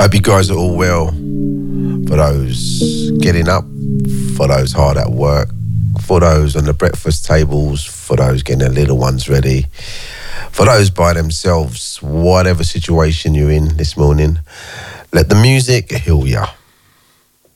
Hope you guys are all well. For those getting up, for those hard at work, for those on the breakfast tables, for those getting their little ones ready, for those by themselves, whatever situation you're in this morning, let the music heal ya.